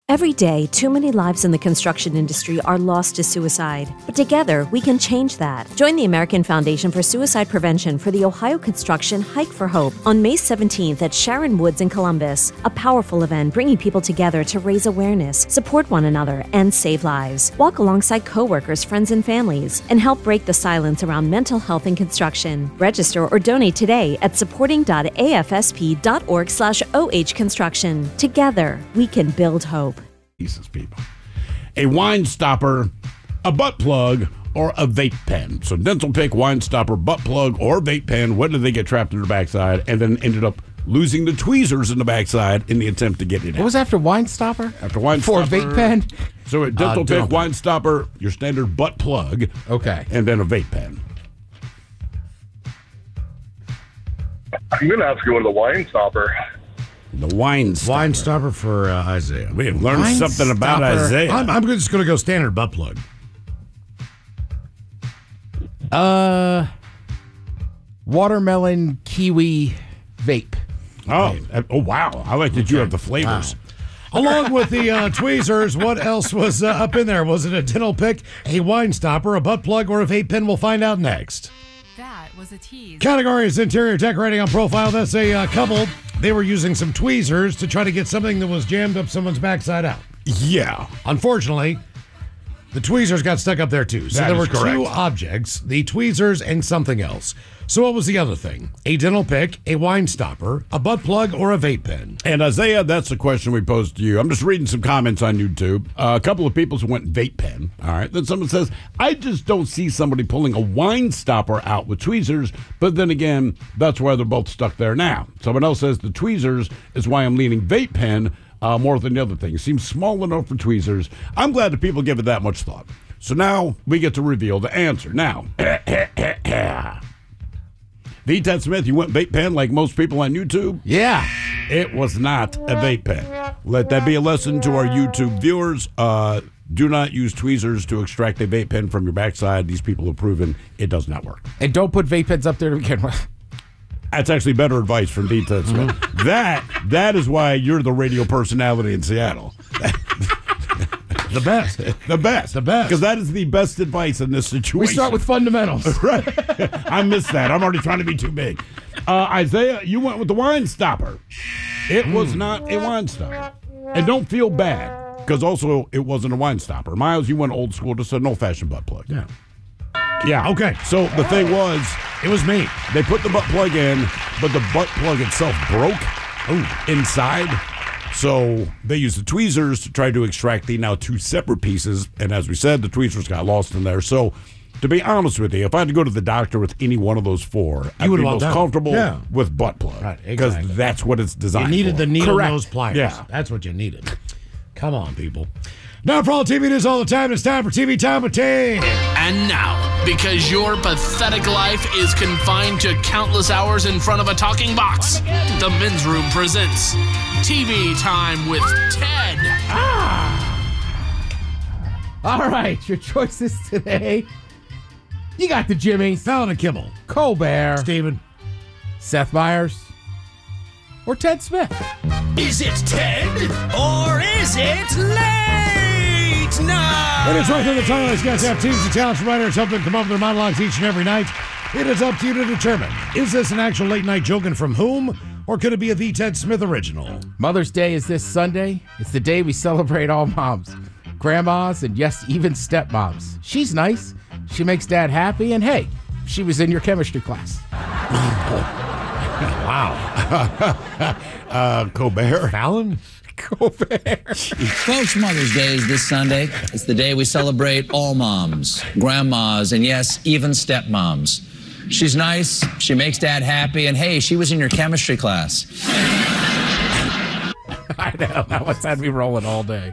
Every day, too many lives in the construction industry are lost to suicide. But together, we can change that. Join the American Foundation for Suicide Prevention for the Ohio Construction Hike for Hope on May 17th at Sharon Woods in Columbus. A powerful event bringing people together to raise awareness, support one another, and save lives. Walk alongside coworkers, friends, and families, and help break the silence around mental health in construction. Register or donate today at supporting.afsp.org/ohconstruction. Together, we can build hope. People. A wine stopper, a butt plug, or a vape pen. So dental pick, wine stopper, butt plug, or vape pen. What did they get trapped in their backside and then ended up losing the tweezers in the backside in the attempt to get it out? What was after wine stopper? After wine For stopper. vape pen? So a dental pick, wine stopper, your standard butt plug. Okay. And then a vape pen. I'm going to have to go with the wine stopper. The wine stopper. Wine stopper for Isaiah. We have learned Wine something about stopper. Isaiah. I'm just going to go standard butt plug. Watermelon kiwi vape. Oh, wow. I like that you have the flavors. Wow. Along with the tweezers, what else was up in there? Was it a dental pick, a wine stopper, a butt plug, or a vape pen? We'll find out next. That was a tease. Category is interior decorating on profile. That's a couple. They were using some tweezers to try to get something that was jammed up someone's backside out. Yeah. Unfortunately, the tweezers got stuck up there too. So That there were is correct. two objects, the tweezers and something else. So what was the other thing? A dental pick, a wine stopper, a butt plug, or a vape pen? And Isaiah, that's the question we posed to you. I'm just reading some comments on YouTube. A couple of people went vape pen. All right. Then someone says, I just don't see somebody pulling a wine stopper out with tweezers. But then again, that's why they're both stuck there now. Someone else says the tweezers is why I'm leaning vape pen more than the other thing. It seems small enough for tweezers. I'm glad that people give it that much thought. So now we get to reveal the answer. Now, V. Ted Smith, you went vape pen like most people on YouTube? Yeah. It was not a vape pen. Let that be a lesson to our YouTube viewers. Do not use tweezers to extract a vape pen from your backside. These people have proven it does not work. And don't put vape pens up there to begin with. That's actually better advice from V. Ted Smith. That is why you're the radio personality in Seattle. The best. The best. The best. Because that is the best advice in this situation. We start with fundamentals. Right. I missed that. I'm already trying to be too big. Isaiah, you went with the wine stopper. It was not a wine stopper. And don't feel bad, because also it wasn't a wine stopper. Miles, you went old school, just an old-fashioned butt plug. Yeah. Yeah. Okay. So the thing was, It was me. they put the butt plug in, but the butt plug itself broke inside. So they used the tweezers to try to extract the now two separate pieces. And as we said, the tweezers got lost in there. So to be honest with you, if I had to go to the doctor with any one of those four, I'd would be want most that one. comfortable Yeah. with butt plug. Right, Because exactly. that's what it's designed You needed for. the needle Correct. nose pliers. Yeah. That's what you needed. Come on, people. Now for all TV news all the time, it's time for TV Time with T. And now, because your pathetic life is confined to countless hours in front of a talking box, the Men's Room presents TV Time with Ted. All right, your choices today. You got the Jimmys, Fallon and Kimmel. Colbert, Steven. Seth Meyers, or Ted Smith. Is it Ted or is it late night? It is right there. The title. These guys have teams of talents, writers help them come up with their monologues each and every night. It is up to you to determine, is this an actual late night joke and from whom, or could it be a V. Ted Smith original? Mother's Day is this Sunday. It's the day we celebrate all moms, grandmas, and yes, even stepmoms. She's nice. She makes Dad happy, and hey, she was in your chemistry class. Wow. Colbert. Fallon? Colbert. Folks, Mother's Day is this Sunday. It's the day we celebrate all moms, grandmas, and yes, even stepmoms. She's nice, she makes Dad happy, and hey, she was in your chemistry class. I know. That one's had me rolling all day.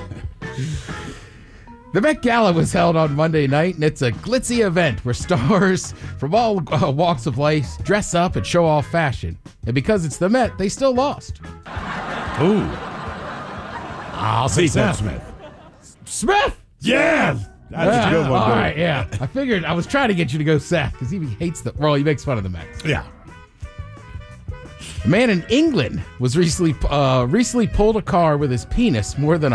The Met Gala was held on Monday night, and it's a glitzy event where stars from all walks of life dress up and show off fashion. And because it's the Met, they still lost. Ooh. I'll say V. Ted Seth. Smith. Smith! Yeah. That's a good one. All dude. right, yeah. I figured I was trying to get you to go Seth because he hates the. Well, he makes fun of the Mets. Yeah. A man in England was recently pulled a car with his penis more than